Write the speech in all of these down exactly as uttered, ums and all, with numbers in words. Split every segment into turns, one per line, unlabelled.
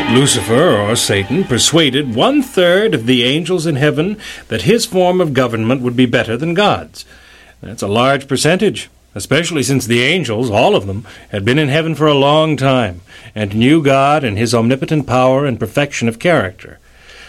Lucifer, or Satan, persuaded one-third of the angels in heaven that his form of government would be better than God's. That's a large percentage, especially since the angels, all of them, had been in heaven for a long time and knew God and his omnipotent power and perfection of character.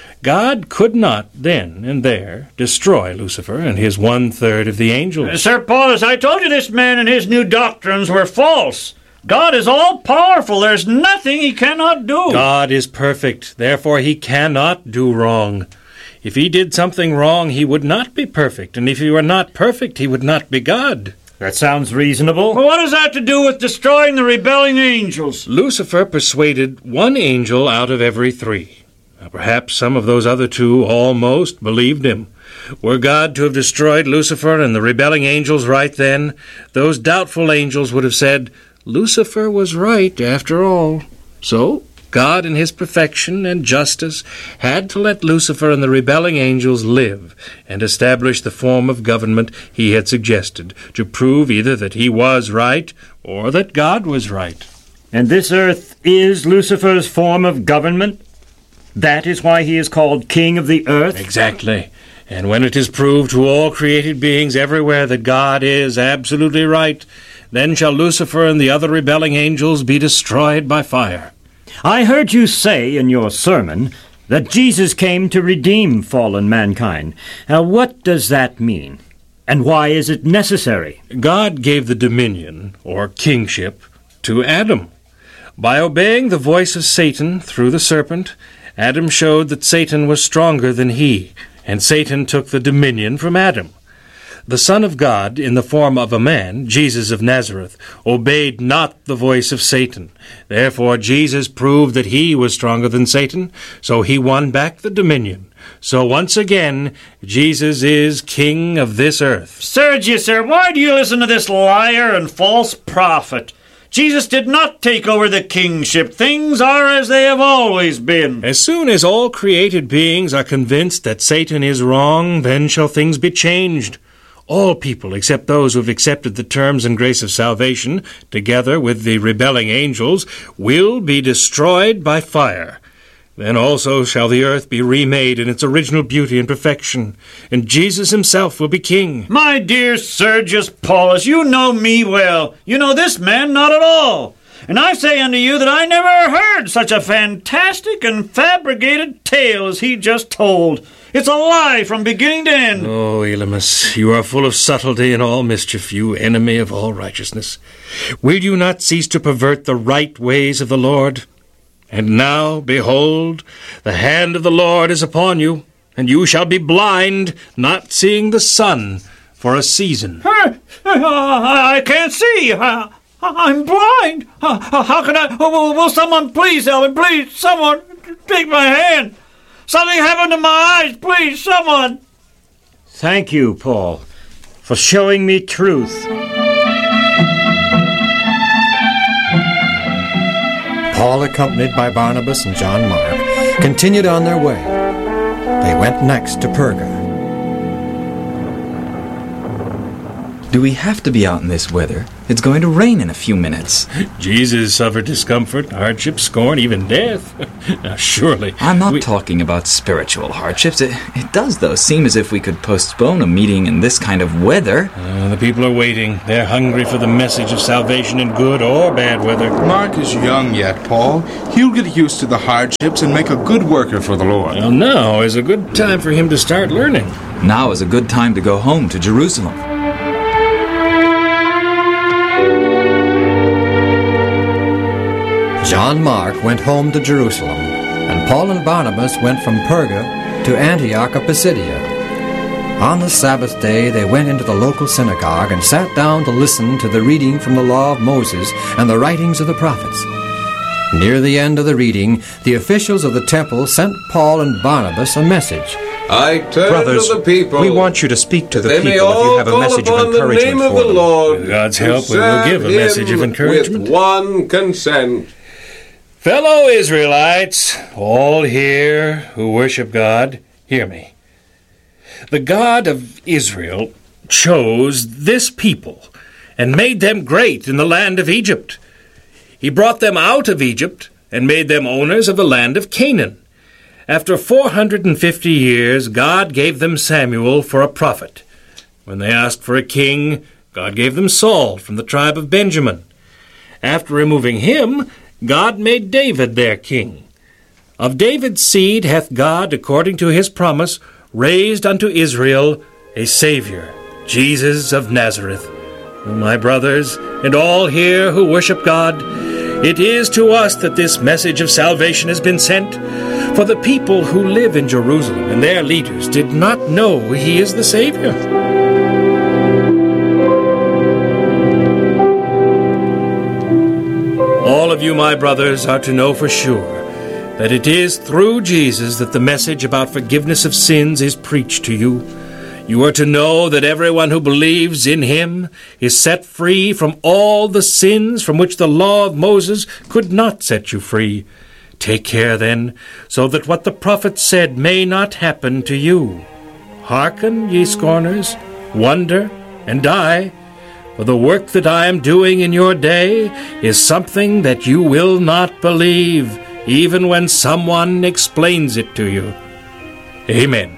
God could not then and there destroy Lucifer and his one-third of the angels.
Uh, Sir Paulus, I told you this man and his new doctrines were false. God is all-powerful. There's nothing he cannot do.
God is perfect. Therefore, he cannot do wrong. If he did something wrong, he would not be perfect. And if he were not perfect, he would not be God.
That sounds reasonable. Well, what has that to do with destroying the rebelling angels?
Lucifer persuaded one angel out of every three. Now, perhaps some of those other two almost believed him. Were God to have destroyed Lucifer and the rebelling angels right then, those doubtful angels would have said, Lucifer was right after all. So, God in his perfection and justice had to let Lucifer and the rebelling angels live and establish the form of government he had suggested to prove either that he was right or that God was right.
And this earth is Lucifer's form of government? That is why he is called King of the earth?
Exactly. And when it is proved to all created beings everywhere that God is absolutely right, then shall Lucifer and the other rebelling angels be destroyed by fire.
I heard you say in your sermon that Jesus came to redeem fallen mankind. Now, what does that mean? And why is it necessary?
God gave the dominion, or kingship, to Adam. By obeying the voice of Satan through the serpent, Adam showed that Satan was stronger than he, and Satan took the dominion from Adam. The Son of God, in the form of a man, Jesus of Nazareth, obeyed not the voice of Satan. Therefore Jesus proved that he was stronger than Satan, so he won back the dominion. So once again, Jesus is King of this earth.
Sergius, sir, why do you listen to this liar and false prophet? Jesus did not take over the kingship. Things are as they have always been.
As soon as all created beings are convinced that Satan is wrong, then shall things be changed. All people, except those who have accepted the terms and grace of salvation, together with the rebelling angels, will be destroyed by fire. Then also shall the earth be remade in its original beauty and perfection, and Jesus himself will be king.
My dear Sergius Paulus, you know me well. You know this man not at all. And I say unto you that I never heard such a fantastic and fabricated tale as he just told. It's a lie from beginning to end.
Oh, Elymas, you are full of subtlety and all mischief, you enemy of all righteousness. Will you not cease to pervert the right ways of the Lord? And now, behold, the hand of the Lord is upon you, and you shall be blind, not seeing the sun for a season.
I can't see. I'm blind. How can I? Will someone please help me? Please, someone take my hand. Something happened to my eyes. Please, someone. Thank you, Paul, for showing me truth.
Paul, accompanied by Barnabas and John Mark, continued on their way. They went next to Perga.
Do we have to be out in this weather? It's going to rain in a few minutes.
Jesus suffered discomfort, hardship, scorn, even death. Now, surely...
I'm not
we...
talking about spiritual hardships. It, it does, though, seem as if we could postpone a meeting in this kind of weather.
Uh, the people are waiting. They're hungry for the message of salvation in good or bad weather.
Mark is young yet, Paul. He'll get used to the hardships and make a good worker for the Lord.
Well, now is a good time for him to start learning.
Now is a good time to go home to Jerusalem.
John Mark went home to Jerusalem, and Paul and Barnabas went from Perga to Antioch of Pisidia. On the Sabbath day they went into the local synagogue and sat down to listen to the reading from the law of Moses and the writings of the prophets. Near the end of the reading, the officials of the temple sent Paul and Barnabas a message.
I turn
Brothers,
to the people.
We want you to speak to the
they
people if you have a message of encouragement
of
for them.
Lord,
with God's help, we will give a message of encouragement.
With one consent.
Fellow Israelites, all here who worship God, hear me. The God of Israel chose this people and made them great in the land of Egypt. He brought them out of Egypt and made them owners of the land of Canaan. After four hundred fifty years, God gave them Samuel for a prophet. When they asked for a king, God gave them Saul from the tribe of Benjamin. After removing him, God made David their king. Of David's seed hath God, according to his promise, raised unto Israel a Savior, Jesus of Nazareth. My brothers, and all here who worship God, it is to us that this message of salvation has been sent, for the people who live in Jerusalem and their leaders did not know he is the Savior. All of you, my brothers, are to know for sure that it is through Jesus that the message about forgiveness of sins is preached to you. You are to know that everyone who believes in him is set free from all the sins from which the law of Moses could not set you free. Take care, then, so that what the prophet said may not happen to you. Hearken, ye scorners, wonder, and die, for the work that I am doing in your day is something that you will not believe, even when someone explains it to you. Amen.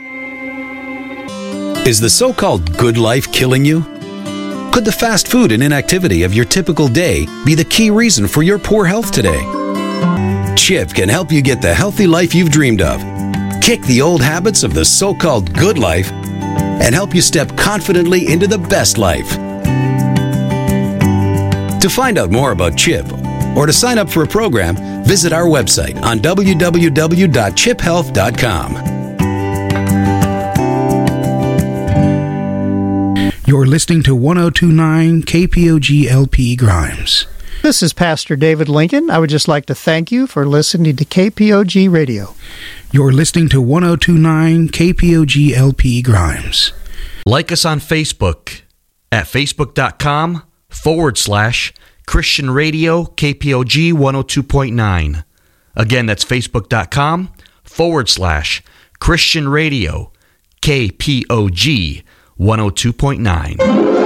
Is the so-called good life killing you? Could the fast food and inactivity of your typical day be the key reason for your poor health today? Chip can help you get the healthy life you've dreamed of, kick the old habits of the so-called good life, and help you step confidently into the best life. To find out more about Chip, or to sign up for a program, visit our website on w w w dot chip health dot com.
You're listening to one oh two point nine K P O G L P Grimes.
This is Pastor David Lincoln. I would just like to thank you for listening to K P O G Radio.
You're listening to one oh two point nine K P O G L P Grimes.
Like us on Facebook at facebook.com forward slash Christian Radio K P O G one oh two point nine. Again, that's facebook.com forward slash Christian Radio K P O G one oh two point nine.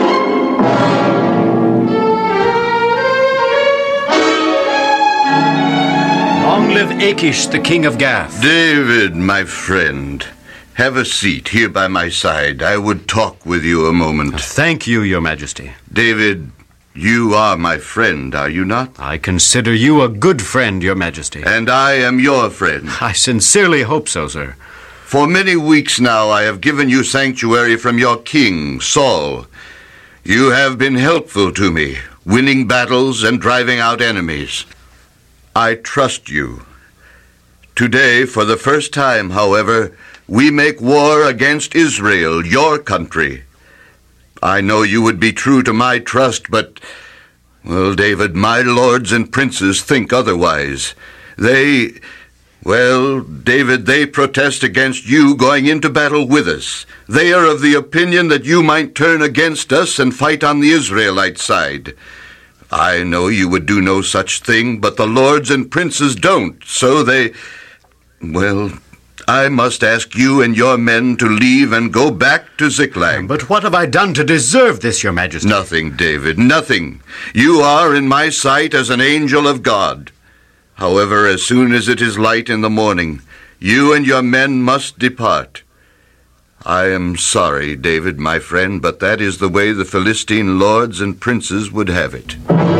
Long live Achish, the king of Gath.
David, my friend, have a seat here by my side. I would talk with you a moment.
Thank you, your majesty.
David, you are my friend, are you not?
I consider you a good friend, your majesty.
And I am your friend.
I sincerely hope so, sir.
For many weeks now I have given you sanctuary from your king, Saul. You have been helpful to me, winning battles and driving out enemies. I trust you. Today, for the first time, however, we make war against Israel, your country. I know you would be true to my trust, but, well, David, my lords and princes think otherwise. They... Well, David, they protest against you going into battle with us. They are of the opinion that you might turn against us and fight on the Israelite side. I know you would do no such thing, but the lords and princes don't, so they... Well, I must ask you and your men to leave and go back to Ziklag.
But what have I done to deserve this, your majesty?
Nothing, David, nothing. You are in my sight as an angel of God. However, as soon as it is light in the morning, you and your men must depart. I am sorry, David, my friend, but that is the way the Philistine lords and princes would have it.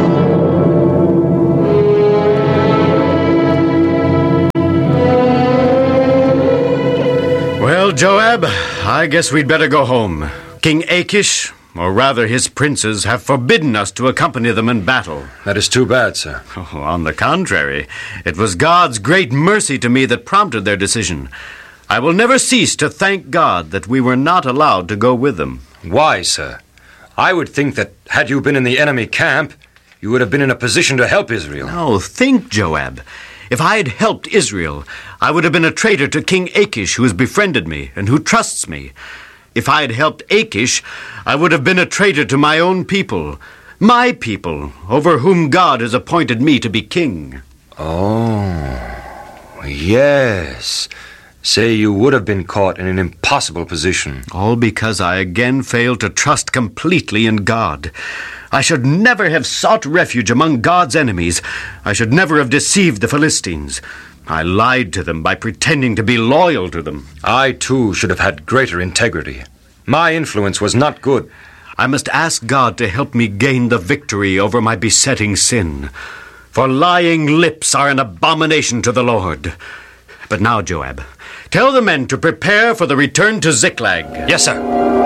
Well, Joab, I guess we'd better go home. King Achish, or rather his princes, have forbidden us to accompany them in battle.
That is too bad, sir.
Oh, on the contrary, it was God's great mercy to me that prompted their decision. I will never cease to thank God that we were not allowed to go with them.
Why, sir? I would think that had you been in the enemy camp, you would have been in a position to help Israel.
No, think, Joab. If I had helped Israel, I would have been a traitor to King Achish, who has befriended me and who trusts me. If I had helped Achish, I would have been a traitor to my own people, my people, over whom God has appointed me to be king.
Oh, yes. Say you would have been caught in an impossible position.
All because I again failed to trust completely in God. I should never have sought refuge among God's enemies. I should never have deceived the Philistines. I lied to them by pretending to be loyal to them.
I, too, should have had greater integrity. My influence was not good.
I must ask God to help me gain the victory over my besetting sin. For lying lips are an abomination to the Lord. But now, Joab, tell the men to prepare for the return to Ziklag.
Yes, sir.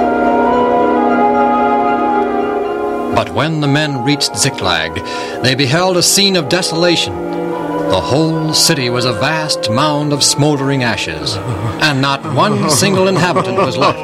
But when the men reached Ziklag, they beheld a scene of desolation. The whole city was a vast mound of smoldering ashes, and not one single inhabitant was left.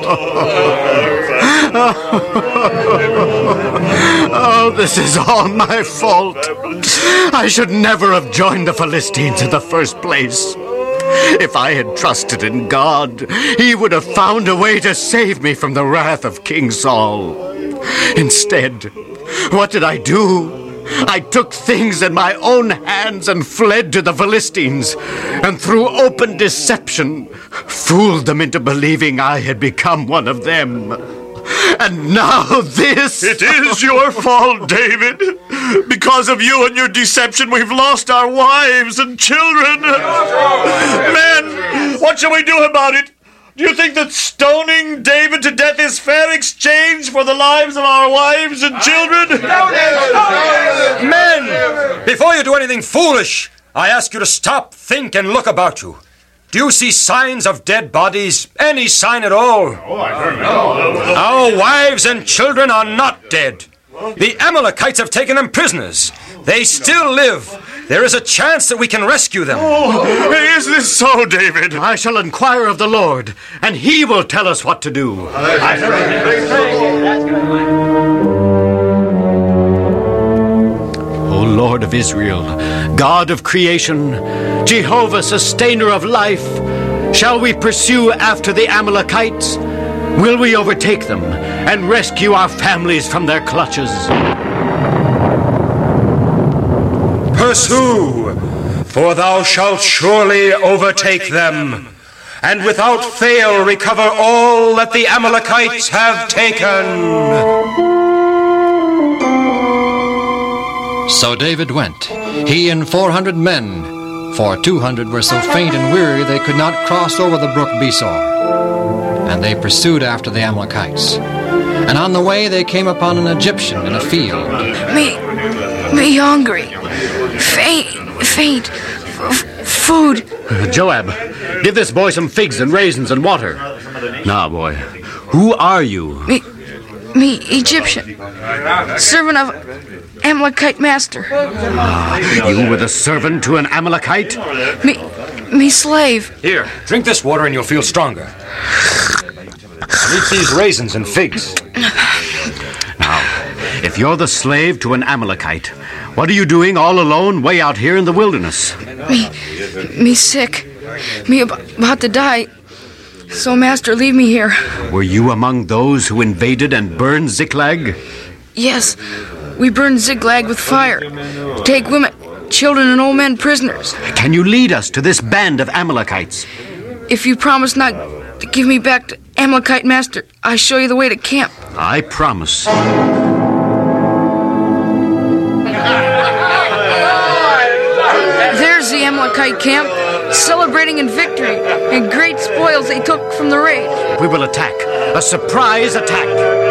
Oh, this is all my fault. I should never have joined the Philistines in the first place. If I had trusted in God, He would have found a way to save me from the wrath of King Saul. Instead, what did I do? I took things in my own hands and fled to the Philistines, and through open deception, fooled them into believing I had become one of them. And now this...
It is your fault, David. Because of you and your deception, we've lost our wives and children. Men, what shall we do about it? Do you think that stoning David to death is fair exchange for the lives of our wives and children?
Men, before you do anything foolish, I ask you to stop, think, and look about you. Do you see signs of dead bodies? Any sign at all? Oh, I don't know. Our wives and children are not dead. The Amalekites have taken them prisoners. They still live. There is a chance that we can rescue them.
Oh, is this so, David?
I shall inquire of the Lord, and He will tell us what to do. O Lord of Israel, God of creation, Jehovah, sustainer of life, shall we pursue after the Amalekites? Will we overtake them and rescue our families from their clutches?
Pursue, for thou shalt surely overtake them, and without fail recover all that the Amalekites have taken.
So David went, he and four hundred men, for two hundred were so faint and weary they could not cross over the brook Besor. And they pursued after the Amalekites. And on the way they came upon an Egyptian in a field.
Me, me hungry, faint, faint, f- food.
Uh, Joab, give this boy some figs and raisins and water. Now, boy, who are you?
Me, me Egyptian, servant of Amalekite master.
Ah, you were the servant to an Amalekite?
Me, me slave.
Here, drink this water and you'll feel stronger. Eat these raisins and figs.
Now, if you're the slave to an Amalekite, what are you doing all alone way out here in the wilderness?
Me, me sick. Me ab- about to die. So, master, leave me here.
Were you among those who invaded and burned Ziklag?
Yes, we burned Ziklag with fire. Take women, children, and old men prisoners.
Can you lead us to this band of Amalekites?
If you promise not to give me back to Amalekite master, I show you the way to camp.
I promise.
There's the Amalekite camp, celebrating in victory and great spoils they took from the raid.
We will attack. A surprise attack.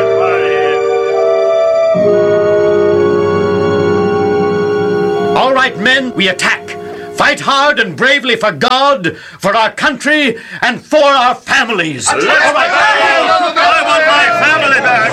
All right, men, we attack. Fight hard and bravely for God, for our country, and for our families. All right.
I want my family back.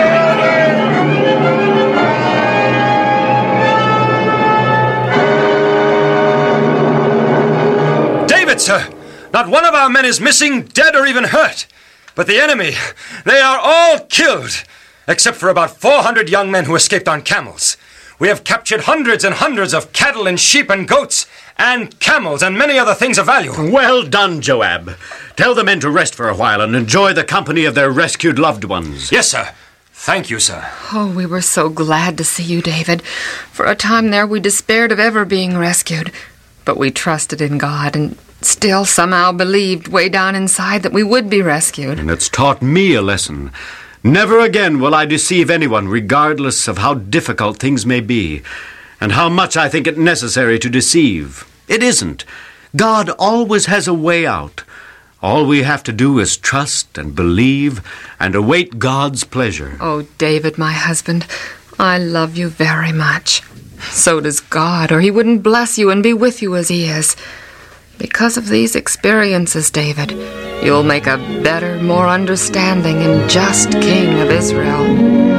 David, sir, not one of our men is missing, dead, or even hurt. But the enemy, they are all killed, except for about four hundred young men who escaped on camels. We have captured hundreds and hundreds of cattle and sheep and goats, and camels and many other things of value.
Well done, Joab. Tell the men to rest for a while and enjoy the company of their rescued loved ones.
Yes, sir. Thank you, sir.
Oh, we were so glad to see you, David. For a time there, we despaired of ever being rescued. But we trusted in God and still somehow believed way down inside that we would be rescued.
And it's taught me a lesson. Never again will I deceive anyone, regardless of how difficult things may be, and how much I think it necessary to deceive. It isn't. God always has a way out. All we have to do is trust and believe and await God's pleasure.
Oh, David, my husband, I love you very much. So does God, or he wouldn't bless you and be with you as he is. Because of these experiences, David, you'll make a better, more understanding and just king of Israel.